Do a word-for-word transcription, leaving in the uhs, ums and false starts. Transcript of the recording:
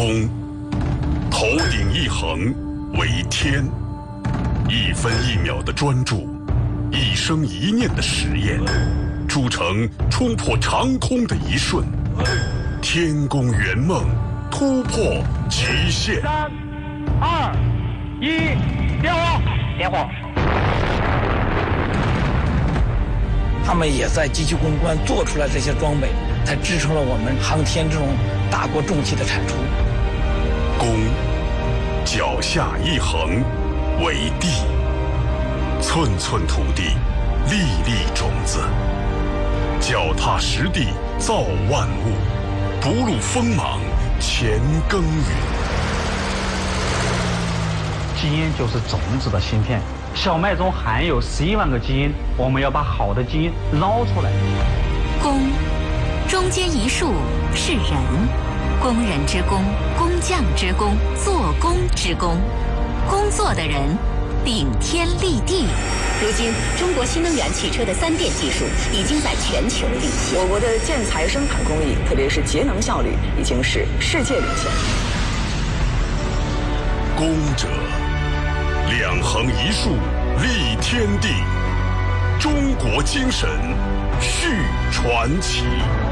公，头顶一横为天，一分一秒的专注，一生一念的实验，铸成冲破长空的一瞬，天宫圆梦，突破极限。 三、二、一，点火！点火！ 他们也在机器攻关做出来这些装备，才支撑了我们航天这种大国重器的产出。 公，脚下一横为地，寸寸土地，粒粒种子，脚踏实地造万物，不露锋芒前耕耘。 基因就是种子的芯片，小麦中含有十一万个基因，我们要把好的基因捞出来。 工，中间一竖是人，工人之工，工匠之工，做工之工，工作的人顶天立地。 如今，中国新能源汽车的三电技术已经在全球领先。 我国的建材生产工艺，特别是节能效率，已经是世界领先。 工者，两横一竖立天地，中国精神续传奇。